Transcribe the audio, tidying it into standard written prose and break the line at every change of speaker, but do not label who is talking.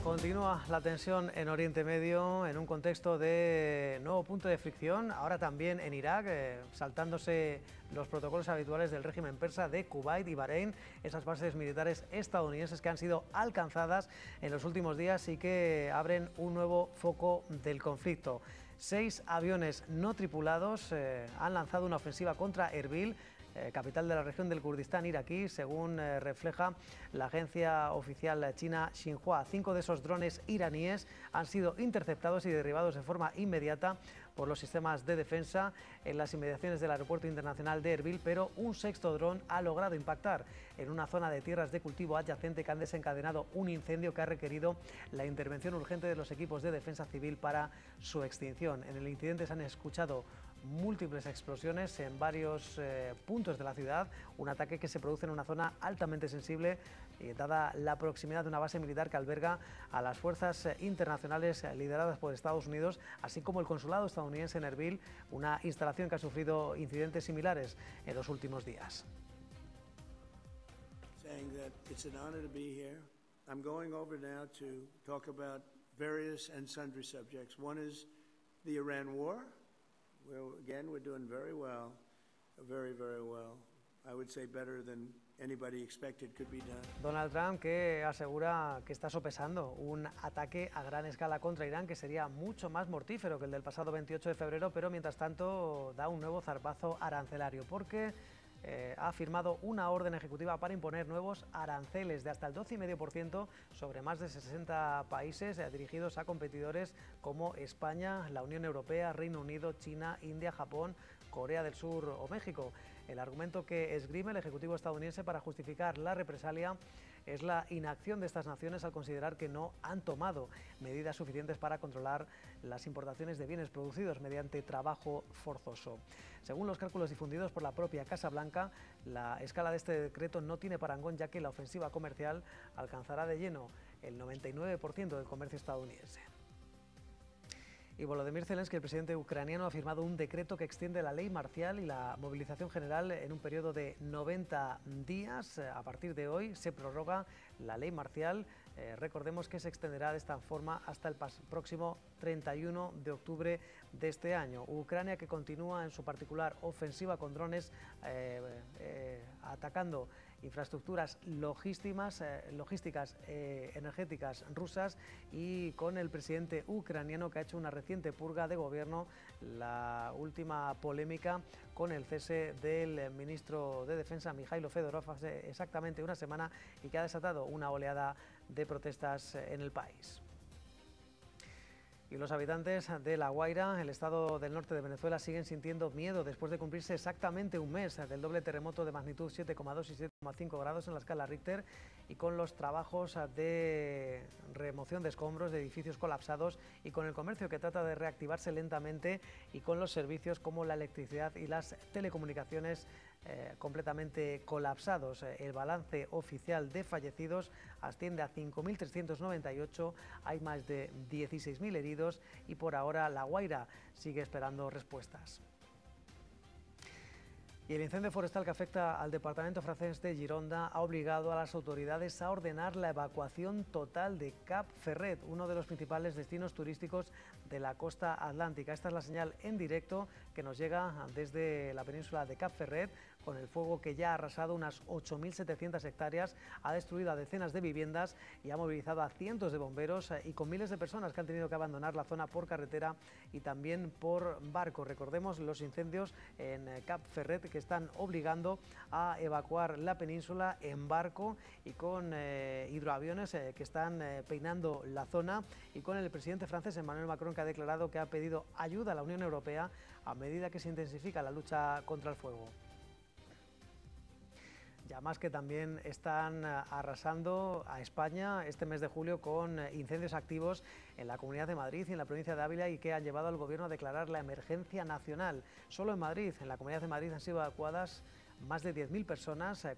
Continúa la tensión en Oriente Medio en un contexto de nuevo punto de fricción, ahora también en Irak, saltándose los protocolos habituales del régimen persa de Kuwait y Bahrein, esas bases militares estadounidenses que han sido alcanzadas en los últimos días y que abren un nuevo foco del conflicto. 6 aviones no tripulados han lanzado una ofensiva contra Erbil, capital de la región del Kurdistán iraquí, según refleja la agencia oficial china Xinhua. 5 de esos drones iraníes han sido interceptados y derribados de forma inmediata por los sistemas de defensa en las inmediaciones del aeropuerto internacional de Erbil, pero un 6º dron ha logrado impactar en una zona de tierras de cultivo adyacente que han desencadenado un incendio que ha requerido la intervención urgente de los equipos de defensa civil para su extinción. En el incidente se han escuchado múltiples explosiones en varios puntos de la ciudad, un ataque que se produce en una zona altamente sensible, dada la proximidad de una base militar que alberga a las fuerzas internacionales lideradas por Estados Unidos, así como el consulado estadounidense en Erbil, una instalación que ha sufrido incidentes similares en los últimos días.
I'm going over now to talk about various and sundry subjects. One is the Iran war. Well, again, we're doing very well, very, very well. I would say better than anybody expected could be done.
Donald Trump, que asegura que está sopesando un ataque a gran escala contra Irán que sería mucho más mortífero que el del pasado 28 de febrero, pero mientras tanto da un nuevo zarpazo arancelario porque ha firmado una orden ejecutiva para imponer nuevos aranceles de hasta el 12,5% sobre más de 60 países dirigidos a competidores como España, la Unión Europea, Reino Unido, China, India, Japón, Corea del Sur o México. El argumento que esgrime el Ejecutivo estadounidense para justificar la represalia es la inacción de estas naciones al considerar que no han tomado medidas suficientes para controlar las importaciones de bienes producidos mediante trabajo forzoso. Según los cálculos difundidos por la propia Casa Blanca, la escala de este decreto no tiene parangón, ya que la ofensiva comercial alcanzará de lleno el 99% del comercio estadounidense. Y Volodymyr Zelensky, el presidente ucraniano, ha firmado un decreto que extiende la ley marcial y la movilización general en un periodo de 90 días. A partir de hoy se prorroga la ley marcial. Recordemos que se extenderá de esta forma hasta el próximo 31 de octubre de este año. Ucrania, que continúa en su particular ofensiva con drones, atacando infraestructuras logísticas, energéticas rusas, y con el presidente ucraniano que ha hecho una reciente purga de gobierno, la última polémica con el cese del ministro de Defensa Mikhailo Fedorov hace exactamente una semana y que ha desatado una oleada de protestas en el país. Y los habitantes de La Guaira, el estado del norte de Venezuela, siguen sintiendo miedo después de cumplirse exactamente un mes del doble terremoto de magnitud 7,2 y 7,5 grados en la escala Richter, y con los trabajos de remoción de escombros de edificios colapsados y con el comercio que trata de reactivarse lentamente y con los servicios como la electricidad y las telecomunicaciones completamente colapsados. El balance oficial de fallecidos asciende a 5.398, hay más de 16.000 heridos y por ahora La Guaira sigue esperando respuestas. Y el incendio forestal que afecta al departamento francés de Gironda ha obligado a las autoridades a ordenar la evacuación total de Cap Ferret, uno de los principales destinos turísticos de la costa atlántica. Esta es la señal en directo que nos llega desde la península de Cap Ferret, con el fuego que ya ha arrasado unas 8.700 hectáreas, ha destruido a decenas de viviendas y ha movilizado a cientos de bomberos y con miles de personas que han tenido que abandonar la zona por carretera y también por barco. Recordemos los incendios en Cap Ferret que están obligando a evacuar la península en barco y con hidroaviones que están peinando la zona, y con el presidente francés Emmanuel Macron, que ha declarado que ha pedido ayuda a la Unión Europea a medida que se intensifica la lucha contra el fuego. Ya más que también están arrasando a España este mes de julio con incendios activos en la Comunidad de Madrid y en la provincia de Ávila, y que han llevado al Gobierno a declarar la emergencia nacional. Solo en Madrid, en la Comunidad de Madrid, han sido evacuadas más de 10.000 personas,